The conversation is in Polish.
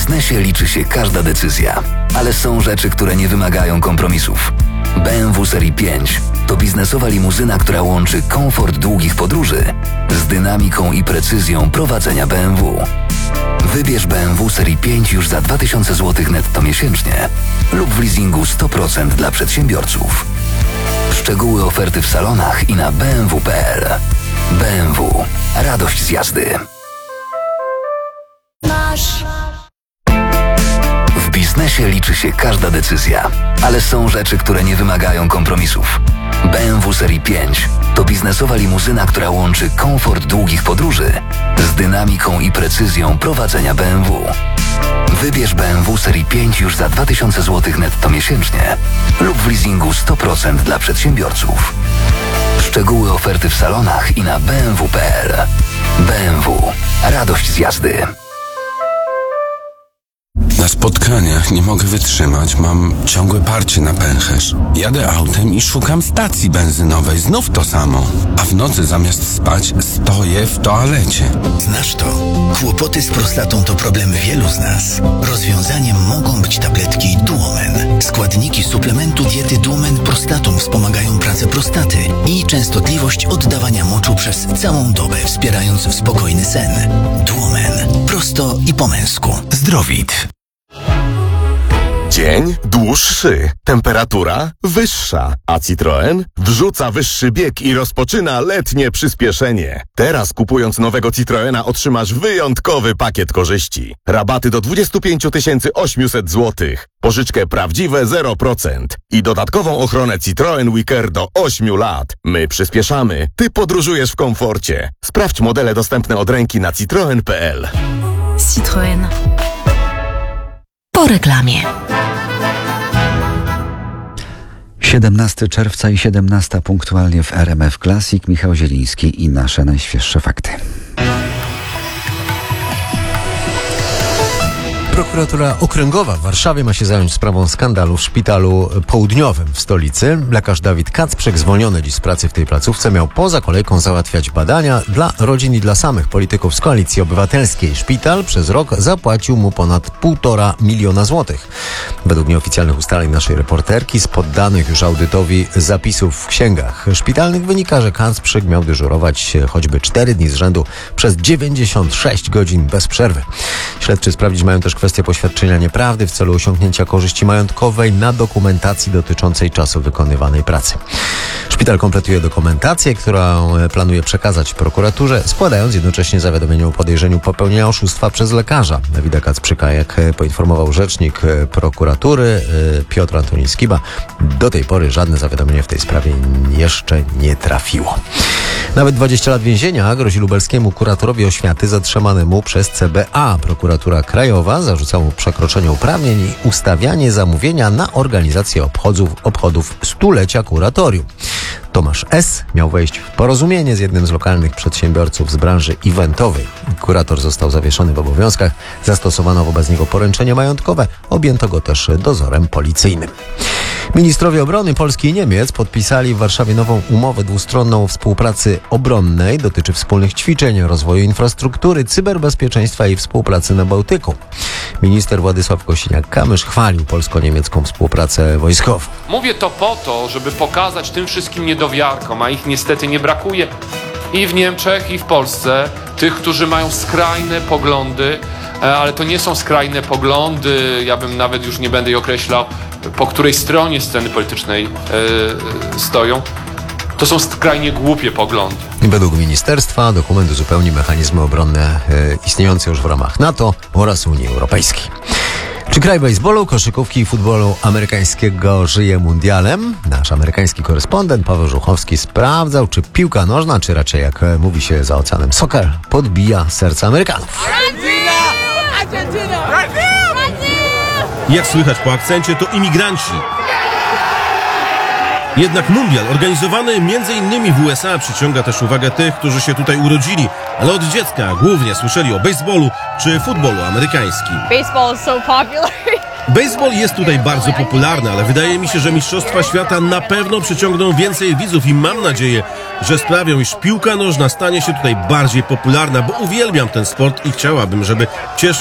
biznesie liczy się każda decyzja, ale są rzeczy, które nie wymagają kompromisów. BMW Serii 5 to biznesowa limuzyna, która łączy komfort długich podróży z dynamiką i precyzją prowadzenia BMW. Wybierz BMW Serii 5 już za 2000 zł netto miesięcznie lub w leasingu 100% dla przedsiębiorców. Szczegóły oferty w salonach i na bmw.pl. BMW. Radość z jazdy. W biznesie liczy się każda decyzja, ale są rzeczy, które nie wymagają kompromisów. BMW Serii 5 to biznesowa limuzyna, która łączy komfort długich podróży z dynamiką i precyzją prowadzenia BMW. Wybierz BMW Serii 5 już za 2000 zł netto miesięcznie lub w leasingu 100% dla przedsiębiorców. Szczegóły oferty w salonach i na bmw.pl. BMW. Radość z jazdy. Na spotkaniach nie mogę wytrzymać, mam ciągłe parcie na pęcherz. Jadę autem i szukam stacji benzynowej, znów to samo. A w nocy zamiast spać, stoję w toalecie. Znasz to? Kłopoty z prostatą to problem wielu z nas. Rozwiązaniem mogą być tabletki Duomen. Składniki suplementu diety Duomen Prostatum wspomagają pracę prostaty i częstotliwość oddawania moczu przez całą dobę, wspierając spokojny sen. Duomen. Prosto i po męsku. Zdrowit. Dzień dłuższy, temperatura wyższa, a Citroen wrzuca wyższy bieg i rozpoczyna letnie przyspieszenie. Teraz kupując nowego Citroena otrzymasz wyjątkowy pakiet korzyści. Rabaty do 25 800 zł, pożyczkę prawdziwe 0% i dodatkową ochronę Citroen WeCare do 8 lat. My przyspieszamy, ty podróżujesz w komforcie. Sprawdź modele dostępne od ręki na citroen.pl. Citroen. Po reklamie. 17 czerwca i 17 punktualnie w RMF Classic. Michał Zieliński i nasze najświeższe fakty. Prokuratura Okręgowa w Warszawie ma się zająć sprawą skandalu w szpitalu południowym w stolicy. Lekarz Dawid Kacprzek, zwolniony dziś z pracy w tej placówce, miał poza kolejką załatwiać badania dla rodzin i dla samych polityków z Koalicji Obywatelskiej. Szpital przez rok zapłacił mu ponad 1,5 miliona złotych. Według nieoficjalnych ustaleń naszej reporterki z poddanych już audytowi zapisów w księgach szpitalnych wynika, że Kacprzek miał dyżurować choćby 4 dni z rzędu przez 96 godzin bez przerwy. Śledczy sprawdzić mają też kwestię poświadczenia nieprawdy w celu osiągnięcia korzyści majątkowej na dokumentacji dotyczącej czasu wykonywanej pracy. Szpital kompletuje dokumentację, którą planuje przekazać prokuraturze, składając jednocześnie zawiadomienie o podejrzeniu popełnienia oszustwa przez lekarza Dawida Kacprzyka. Jak poinformował rzecznik prokuratury Piotr Antoni Skiba, do tej pory żadne zawiadomienie w tej sprawie jeszcze nie trafiło. Nawet 20 lat więzienia grozi lubelskiemu kuratorowi oświaty zatrzymanemu przez CBA. Prokuratura Krajowa zarzucała mu przekroczenie uprawnień i ustawianie zamówienia na organizację obchodów stulecia kuratorium. Tomasz S. miał wejść w porozumienie z jednym z lokalnych przedsiębiorców z branży eventowej. Kurator został zawieszony w obowiązkach, zastosowano wobec niego poręczenie majątkowe, objęto go też dozorem policyjnym. Ministrowie obrony Polski i Niemiec podpisali w Warszawie nową umowę dwustronną o współpracy obronnej. Dotyczy wspólnych ćwiczeń, rozwoju infrastruktury, cyberbezpieczeństwa i współpracy na Bałtyku. Minister Władysław Kosiniak-Kamysz chwalił polsko-niemiecką współpracę wojskową. Mówię to po to, żeby pokazać tym wszystkim niedowiarkom, a ich niestety nie brakuje i w Niemczech, i w Polsce, tych, którzy mają skrajne poglądy, ale to nie są skrajne poglądy, ja bym nawet już nie będę je określał, po której stronie sceny politycznej stoją. To są skrajnie głupie poglądy. Według ministerstwa dokument uzupełni mechanizmy obronne istniejące już w ramach NATO oraz Unii Europejskiej. Czy kraj baseballu, koszykówki i futbolu amerykańskiego żyje mundialem? Nasz amerykański korespondent Paweł Żuchowski sprawdzał, czy piłka nożna, czy raczej jak mówi się za oceanem soccer, podbija serca Amerykanów. Jak słychać po akcencie, to imigranci. Jednak mundial organizowany m.in. w USA przyciąga też uwagę tych, którzy się tutaj urodzili, ale od dziecka głównie słyszeli o baseballu czy futbolu amerykańskim. Baseball is so popular. Baseball jest tutaj bardzo popularny, ale wydaje mi się, że Mistrzostwa Świata na pewno przyciągną więcej widzów i mam nadzieję, że sprawią, iż piłka nożna stanie się tutaj bardziej popularna, bo uwielbiam ten sport i chciałabym, żeby cieszył